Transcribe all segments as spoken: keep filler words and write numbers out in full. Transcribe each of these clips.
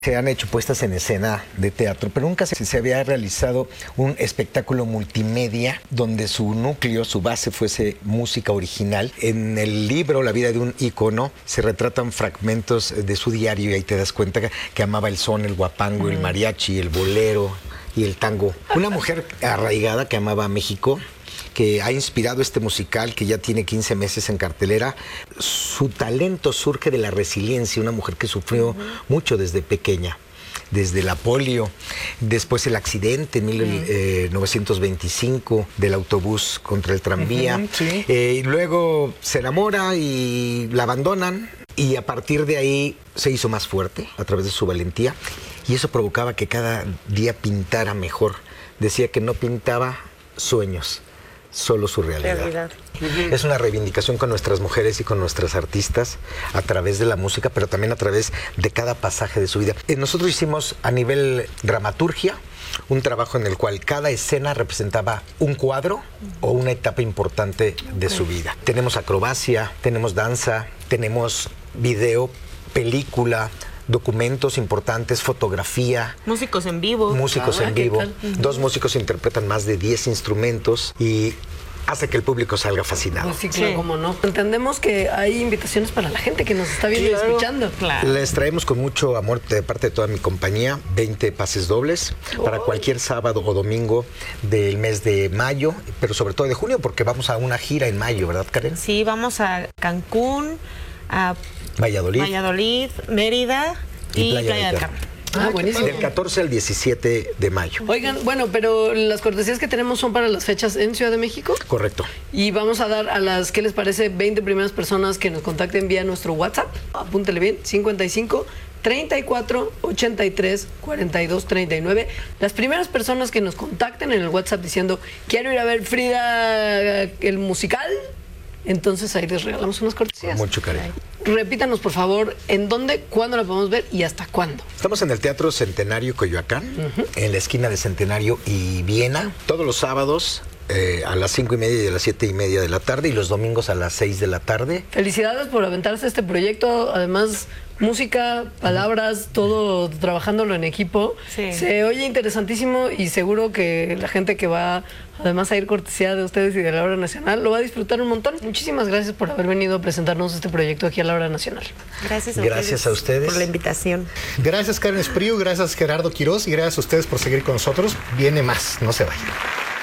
Se han hecho puestas en escena de teatro, pero nunca se, se había realizado un espectáculo multimedia donde su núcleo, su base fuese música original. En el libro La vida de un ícono se retratan fragmentos de su diario y ahí te das cuenta que, que amaba el son, el guapango, el mariachi, el bolero y el tango. Una mujer arraigada que amaba a México, que ha inspirado este musical que ya tiene quince meses en cartelera. Su talento surge de la resiliencia, una mujer que sufrió uh-huh. mucho desde pequeña, desde la polio, después el accidente en mil novecientos veinticinco del autobús contra el tranvía, uh-huh, sí. eh, y luego se enamora y la abandonan y a partir de ahí se hizo más fuerte a través de su valentía y eso provocaba que cada día pintara mejor. Decía que no pintaba sueños, solo su realidad. realidad. Uh-huh. Es una reivindicación con nuestras mujeres y con nuestras artistas a través de la música, pero también a través de cada pasaje de su vida. Nosotros hicimos a nivel dramaturgia un trabajo en el cual cada escena representaba un cuadro uh-huh. o una etapa importante de okay. su vida. Tenemos acrobacia, tenemos danza, tenemos video, película, documentos importantes, fotografía. Músicos en vivo. Músicos ah, en vivo. Uh-huh. Dos músicos interpretan más de diez instrumentos y hace que el público salga fascinado. Pues sí, claro, sí. cómo no. Entendemos que hay invitaciones para la gente que nos está viendo claro. y escuchando. Claro. Les traemos con mucho amor de parte de toda mi compañía veinte pases dobles oh. para cualquier sábado o domingo del mes de mayo, pero sobre todo de junio, porque vamos a una gira en mayo, ¿verdad, Karen? Sí, vamos a Cancún, a Valladolid, Valladolid Mérida y, y Playa, Playa del Carmen. Ah, buenísimo. Del catorce al diecisiete de mayo. Oigan, bueno, pero las cortesías que tenemos son para las fechas en Ciudad de México. Correcto. Y vamos a dar a las, ¿qué les parece? veinte primeras personas que nos contacten vía nuestro WhatsApp. Apúntele bien, cincuenta y cinco, treinta y cuatro, ochenta y tres, cuarenta y dos, treinta y nueve. Las primeras personas que nos contacten en el WhatsApp diciendo, quiero ir a ver Frida, el musical, entonces ahí les regalamos unas cortesías. Con mucho cariño. Repítanos, por favor, ¿en dónde, cuándo la podemos ver y hasta cuándo? Estamos en el Teatro Centenario Coyoacán, uh-huh. en la esquina de Centenario y Viena, todos los sábados eh, a las cinco y media y a las siete y media de la tarde y los domingos a las seis de la tarde. Felicidades por aventarse este proyecto, además música, palabras, todo trabajándolo en equipo. Sí. Se oye interesantísimo y seguro que la gente que va además a ir cortesía de ustedes y de la Hora Nacional lo va a disfrutar un montón. Muchísimas gracias por haber venido a presentarnos este proyecto aquí a la Hora Nacional. Gracias a, gracias ustedes, a ustedes por la invitación. Gracias Karen Espriu, gracias Gerardo Quirós y gracias a ustedes por seguir con nosotros. Viene más, no se vayan.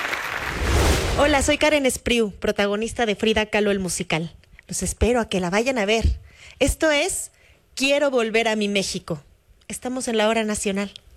Hola, soy Karen Espriu, protagonista de Frida Kahlo el musical. Los espero a que la vayan a ver. Esto es Quiero volver a mi México. Estamos en la Hora Nacional.